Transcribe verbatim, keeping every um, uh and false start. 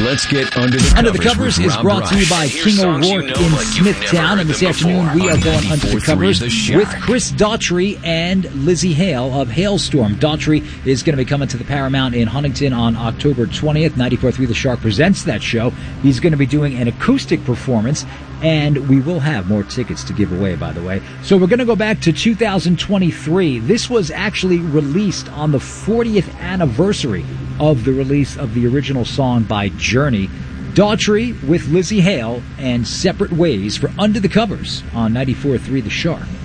Let's get under the Under the covers. Covers with is Rob brought to you Rush. by Here's King songs you O'Rourke know, in but you've never Smithtown. heard And this them afternoon before we are on going under the ninety-four point three covers The Shark. with Chris Daughtry and Lizzie Hale of Hailstorm. Daughtry is going to be coming to the Paramount in Huntington on October twentieth. ninety-four point three The Shark presents that show. He's going to be doing an acoustic performance, and we will have more tickets to give away, by the way. So we're going to go back to two thousand twenty-three. This was actually released on the fortieth anniversary of the release of the original song by Journey. Daughtry with Lizzie Hale and Separate Ways for Under the Covers on ninety-four point three The Shark.